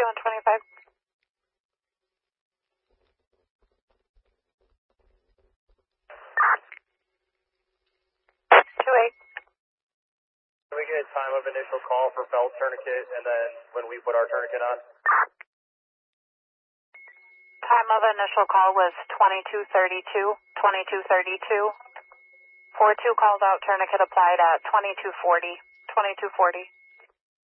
and 25. 28. Can we get time of initial call for Bell's tourniquet and then when we put our tourniquet on? Time of initial call was 22:32. 22:32. 42 called out, tourniquet applied at 22:40. 22:40.